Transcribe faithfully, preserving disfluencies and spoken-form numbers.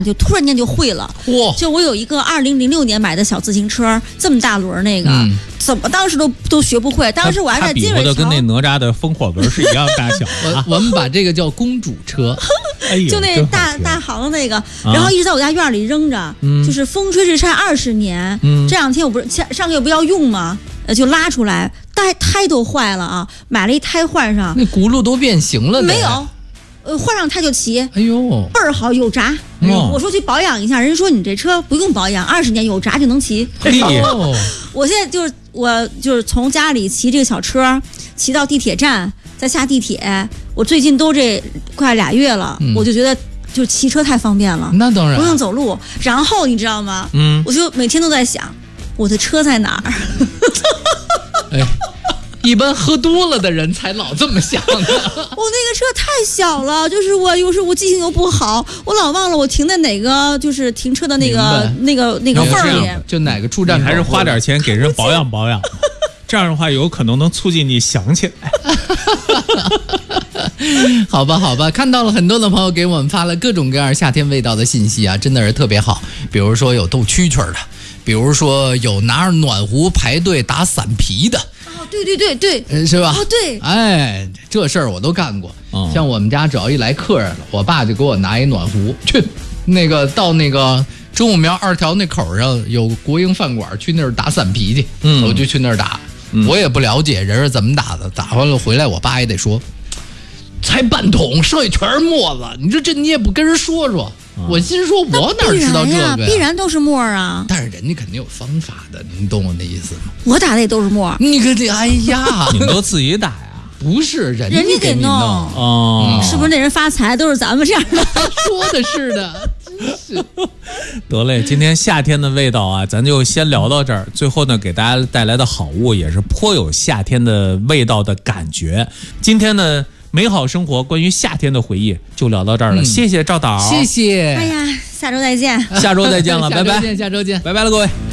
就突然间就会了。 哇！ 就我有一个二零零六年买的小自行车，这么大轮那个，嗯、怎么当时都都学不会。当时我还在金瑞桥， 的跟那哪吒的风火轮是一样大小我我们把这个叫公主车， 哎呦， 就那大大行那个，然后一直在我家院里扔着，啊、就是风吹日晒二十年。嗯、这两天我不是上个月不要用吗？呃，就拉出来，胎胎都坏了啊！买了一胎换上， 那轱辘都变形了。 没有。呃，换上胎就骑， 哎呦， 倍儿好，有闸。我说去保养一下，人家说你这车不用保养，二十年有闸就能骑。 哎呦， 我现在就是我就是从家里骑这个小车，骑到地铁站，再下地铁。我最近都这快俩月了，嗯、我就觉得就骑车太方便了。 那当然， 不用走路。然后你知道吗？嗯，我就每天都在想，我的车在哪儿？ 哎。一般喝多了的人才老这么想的。我那个车太小了，就是我有时候我记性又不好，我老忘了我停在哪个就是停车的那个那个那个缝里， 就哪个出站口， 还是花点钱给人保养保养。这样的话有可能能促进你想起来。 好吧好吧，看到了很多的朋友给我们发了各种各样夏天味道的信息啊，真的是特别好。比如说有斗蛐蛐的，比如说有拿着暖壶排队打散皮的。 对对对对、 呃，是吧？ 哦，对， 哎，这事儿我都干过。嗯、像我们家只要一来客人了，我爸就给我拿一暖壶去，那个到那个中午苗二条那口上有国营饭馆，去那儿打散皮去，嗯、我就去那儿打。嗯、我也不了解人是怎么打的，打完了回来，我爸也得说，才半桶，剩下全是沫子。你说这你也不跟人说说。我心说，我哪知道这个呀？ 必然都是沫儿啊！ 但是人家肯定有方法的，你懂我那意思吗？ 我打的也都是沫儿。 你可得，哎呀， 你们都自己打呀？ 不是，人家给你弄哦、 嗯，是不是那人发财都是咱们这样的？ 说的是的，真是。 得嘞，今天夏天的味道啊，咱就先聊到这儿。最后呢，给大家带来的好物也是颇有夏天的味道的感觉。今天呢。美好生活，关于夏天的回忆就聊到这儿了。嗯、谢谢赵导， 谢谢。 哎呀，下周再见。 下周再见了，拜拜。 下周见，下周见， 拜拜了，各位。